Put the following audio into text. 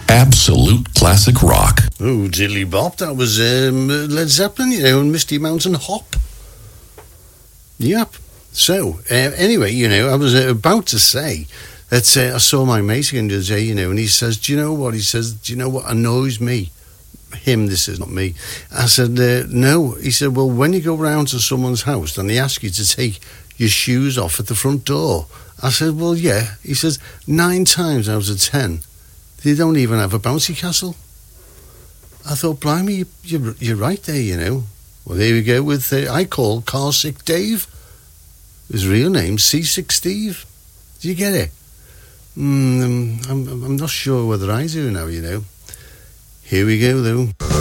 Absolute classic rock. Oh, diddly bop. That was Led Zeppelin, and Misty Mountain Hop. Yep. So, anyway, I was about to say that I saw my mate again the other day, and he says, do you know what? He says, do you know what annoys me? Him, this is not me. I said, no. He said, well, when you go round to someone's house and they ask you to take your shoes off at the front door. I said, well, yeah. He says, 9 times out of 10, they don't even have a bouncy castle. I thought, blimey, you're right there, Well, there we go with, I call Car Sick Dave. His real name, Seasick Steve. Do you get it? I'm not sure whether I do now, Here we go, though.